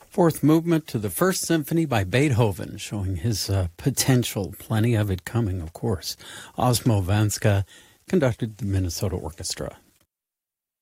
Fourth movement to the First Symphony by Beethoven, showing his potential. Plenty of it coming, of course. Osmo Vanska conducted the Minnesota Orchestra.